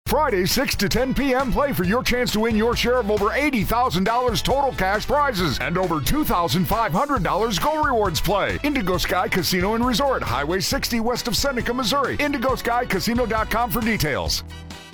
Friday, 6 to 10 p.m. Play for your chance to win your share of over $80,000 total cash prizes and over $2,500 Go Rewards Play. Indigo Sky Casino and Resort, Highway 60 west of Seneca, Missouri. IndigoSkyCasino.com for details.